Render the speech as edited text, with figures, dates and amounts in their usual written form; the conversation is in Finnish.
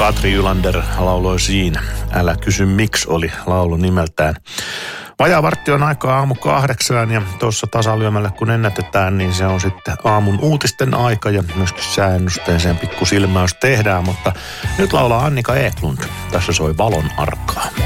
Katri Ylander lauloi siinä. Älä kysy miksi oli laulu nimeltään. Vajaa vartti on aikaa 7:00 ja tuossa tasalyömällä kun ennätetään, niin se on sitten aamun uutisten aika ja myöskin sääennusteeseen pikku silmäys tehdään, mutta nyt laulaa Annika Eklund. Tässä soi Valon arkaa.